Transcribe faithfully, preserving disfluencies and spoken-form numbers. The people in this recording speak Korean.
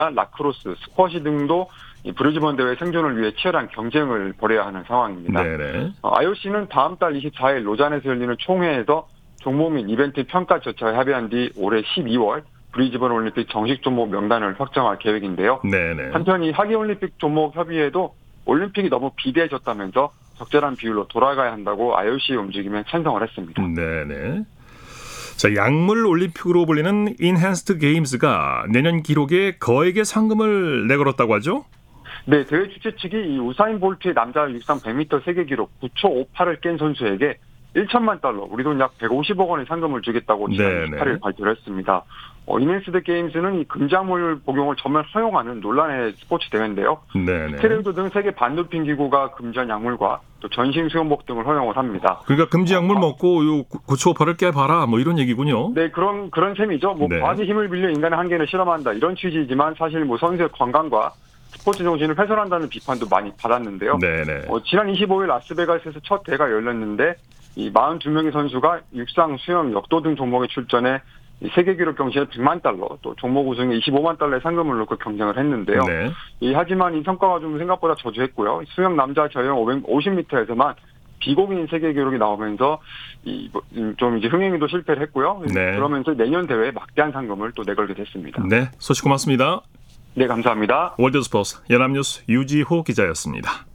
라크로스, 스쿼시 등도 이 브리즈번 대회 생존을 위해 치열한 경쟁을 벌여야 하는 상황입니다. 네네. 어, 아이오씨는 다음 달 이십사일 로잔에서 열리는 총회에서 종목 및 이벤트 평가 절차에 합의한 뒤 올해 십이월 브리즈번 올림픽 정식 종목 명단을 확정할 계획인데요. 네네. 한편 이 하계올림픽 종목 협의회도 올림픽이 너무 비대해졌다면서 적절한 비율로 돌아가야 한다고 아이오씨의 움직임에 찬성을 했습니다. 네네. 자, 약물 올림픽으로 불리는 인핸스드 게임즈가 내년 기록에 거액의 상금을 내걸었다고 하죠? 네, 대회 주최 측이 이 우사인 볼트의 남자 육상 백 미터 세계 기록 구 초 오십팔을 깬 선수에게 천만 달러, 우리 돈 약 백오십억 원의 상금을 주겠다고 지난 이십팔일 발표를 했습니다. 어, 인핸스드 게임즈는 이 금작물 복용을 전면 허용하는 논란의 스포츠 대회인데요. 네네. 스테로이드 등 세계 반도핑 기구가 금지한 약물과 또 전신 수영복 등을 허용을 합니다. 그러니까 금지 약물 어, 먹고 요 구 초 오십팔을 깨봐라 뭐 이런 얘기군요. 네, 그런 그런 셈이죠. 뭐 네. 과학의 힘을 빌려 인간의 한계를 실험한다 이런 취지이지만 사실 뭐 선수의 건강과 스포츠 정신을 훼손한다는 비판도 많이 받았는데요. 네네. 어, 지난 이십오일 라스베가스에서 첫 대회가 열렸는데 이 사십이 명의 선수가 육상, 수영, 역도 등 종목에 출전해 세계 기록 경신에 백만 달러, 또 종목 우승에 이십오만 달러의 상금을 놓고 경쟁을 했는데요. 네. 이, 하지만 이 성과가 좀 생각보다 저조했고요. 수영 남자 저영 오십 미터에서만 비공인 세계 기록이 나오면서 이 좀 이제 흥행에도 실패를 했고요. 네. 그러면서 내년 대회에 막대한 상금을 또 내걸게 됐습니다. 네, 소식 고맙습니다. 네, 감사합니다. 월드스포츠 연합뉴스 유지호 기자였습니다.